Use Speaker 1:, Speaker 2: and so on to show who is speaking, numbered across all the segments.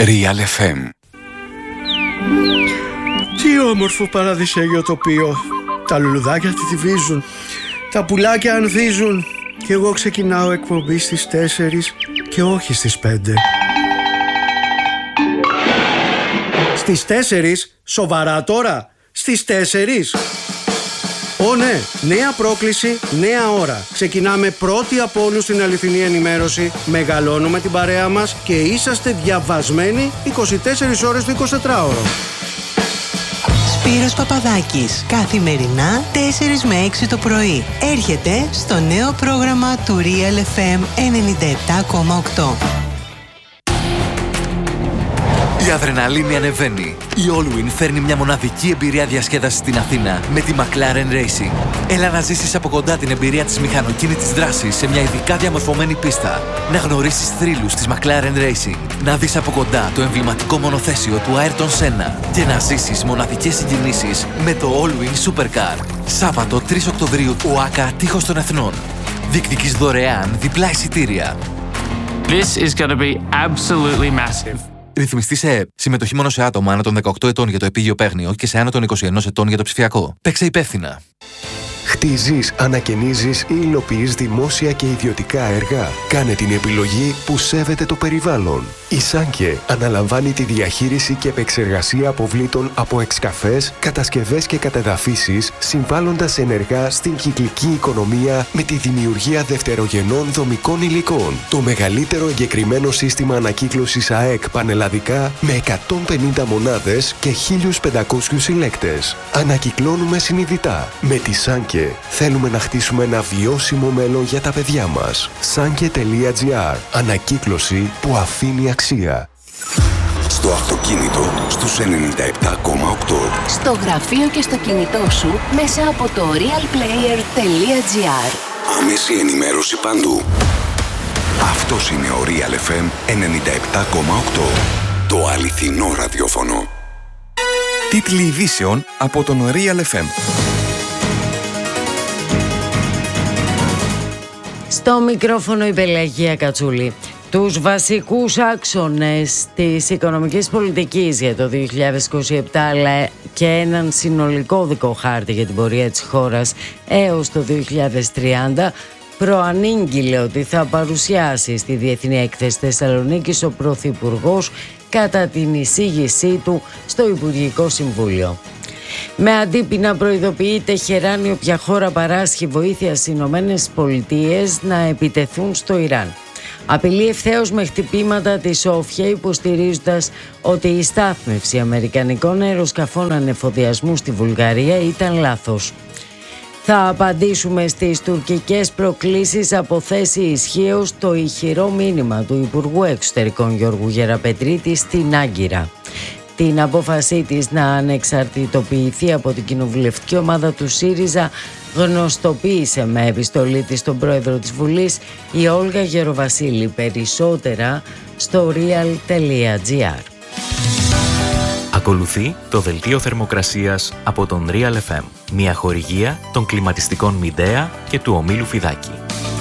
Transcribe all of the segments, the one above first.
Speaker 1: Real FM.
Speaker 2: Τι όμορφο παραδεισέγιο τοπίο. Τα λουλουδάκια τυφίζουν, τα πουλάκια ανθίζουν και εγώ ξεκινάω εκπομπή στις 4 και όχι στις 5. Στις 4? Σοβαρά τώρα? Στις 4? Ω ναι, νέα πρόκληση, νέα ώρα. Ξεκινάμε πρώτοι από όλους την αληθινή ενημέρωση. Μεγαλώνουμε την παρέα μας και είσαστε διαβασμένοι 24 ώρες το 24ωρο.
Speaker 3: Σπύρος Παπαδάκης, καθημερινά 4 με 6 το πρωί. Έρχεται στο νέο πρόγραμμα του Real FM 97,8.
Speaker 4: Η αδρεναλίνη ανεβαίνει. Η Allwyn φέρνει μια μοναδική εμπειρία διασκέδασης στην Αθήνα με τη McLaren Racing. Έλα να ζήσεις από κοντά την εμπειρία της μηχανοκίνητης δράσης σε μια ειδικά διαμορφωμένη πίστα. Να γνωρίσεις θρύλους της McLaren Racing. Να δεις από κοντά το εμβληματικό μονοθέσιο του Ayrton Senna. Και να ζήσεις μοναδικές συγκινήσεις με το Allwyn Supercar. Σάββατο 3 Οκτωβρίου, ΟΑΚΑ Τείχος των Εθνών. Διεκδικείς δωρεάν διπλά εισιτήρια.
Speaker 5: This is going to be absolutely massive.
Speaker 4: Ρυθμιστή σε ΕΕΠ. Συμμετοχή μόνο σε άτομα άνω των 18 ετών για το επίγειο παίγνιο και σε άνω των 21 ετών για το ψηφιακό. Παίξε υπεύθυνα.
Speaker 6: Χτίζεις, ανακαινίζεις ή υλοποιείς δημόσια και ιδιωτικά έργα. Κάνε την επιλογή που σέβεται το περιβάλλον. Η Σάνκε αναλαμβάνει τη διαχείριση και επεξεργασία αποβλήτων από εξκαφές, κατασκευές και κατεδαφίσεις, συμβάλλοντας ενεργά στην κυκλική οικονομία με τη δημιουργία δευτερογενών δομικών υλικών. Το μεγαλύτερο εγκεκριμένο σύστημα ανακύκλωσης ΑΕΚ πανελλαδικά με 150 μονάδες και 1.500 συλλέκτες. Ανακυκλώνουμε συνειδητά. Με τη Σάνκε θέλουμε να χτίσουμε ένα βιώσιμο μέλλον για τα παιδιά μας. Sanke.gr. Ανακύκλωση που αφήνει αξία.
Speaker 1: Στο αυτοκίνητο στους 97,8.
Speaker 7: Στο γραφείο και στο κινητό σου μέσα από το realplayer.gr.
Speaker 1: Άμεση ενημέρωση παντού. Αυτός είναι ο Real FM 97,8. Το αληθινό ραδιόφωνο. Τίτλοι ειδήσεων από τον Real FM.
Speaker 8: Στο μικρόφωνο η Πελαγία Κατσούλη. Τους βασικούς άξονες της οικονομικής πολιτικής για το 2027 αλλά και έναν συνολικό οδικό χάρτη για την πορεία της χώρας έως το 2030 προανήγγειλε ότι θα παρουσιάσει στη Διεθνή Έκθεση Θεσσαλονίκης ο Πρωθυπουργός κατά την εισήγησή του στο Υπουργικό Συμβούλιο. Με αντίπεινα να προειδοποιεί η Τεχεράνη όποια χώρα παράσχει βοήθεια στις Ηνωμένες Πολιτείες να επιτεθούν στο Ιράν. Απειλεί ευθέως με χτυπήματα τη Σόφια, υποστηρίζοντας ότι η στάθμευση αμερικανικών αεροσκαφών ανεφοδιασμού στη Βουλγαρία ήταν λάθος. Θα απαντήσουμε στις τουρκικές προκλήσεις από θέση ισχύως το ηχηρό μήνυμα του Υπουργού Εξωτερικών Γιώργου Γεραπετρίτη στην Άγκυρα. Την απόφασή της να ανεξαρτητοποιηθεί από την κοινοβουλευτική ομάδα του ΣΥΡΙΖΑ γνωστοποίησε με επιστολή της στον πρόεδρο της Βουλής η Όλγα Γεροβασίλη. Περισσότερα στο real.gr.
Speaker 9: Ακολουθεί το δελτίο θερμοκρασίας από τον Real FM, μια χορηγία των κλιματιστικών Μιντέα και του ομίλου Φιδάκη.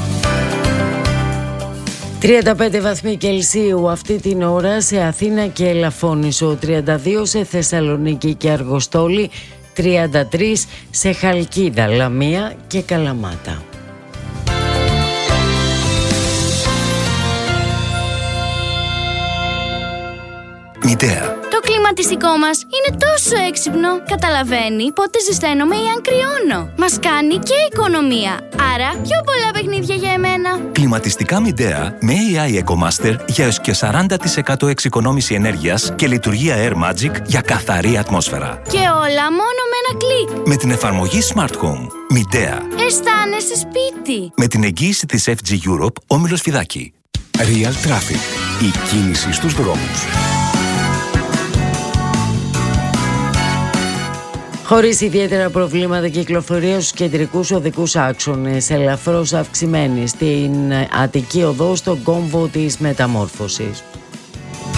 Speaker 8: 35 βαθμοί Κελσίου αυτή την ώρα σε Αθήνα και Ελαφώνησο, 32 σε Θεσσαλονίκη και Αργοστόλη, 33 σε Χαλκίδα, Λαμία και Καλαμάτα.
Speaker 1: Μητέα.
Speaker 10: Το κλιματιστικό μας είναι τόσο έξυπνο. Καταλαβαίνει πότε ζεσταίνομαι ή αν κρυώνω. Μας κάνει και οικονομία. Άρα πιο πολλά παιχνίδια για εμένα.
Speaker 11: Κλιματιστικά Μιντέα με AI EcoMaster για έως και 40% εξοικονόμηση ενέργειας και λειτουργία Air Magic για καθαρή ατμόσφαιρα.
Speaker 10: Και όλα μόνο με ένα κλικ.
Speaker 11: Με την εφαρμογή Smart Home. Μιντέα.
Speaker 10: Αισθάνεσαι σπίτι.
Speaker 11: Με την εγγύηση της FG Europe, όμιλος Φιδάκη.
Speaker 1: Real Traffic. Η κίνηση στους δρόμους.
Speaker 8: Χωρίς ιδιαίτερα προβλήματα κυκλοφορία στους κεντρικούς οδικούς άξονες, ελαφρώς αυξημένη στην Αττική Οδό στον κόμβο της Μεταμόρφωσης.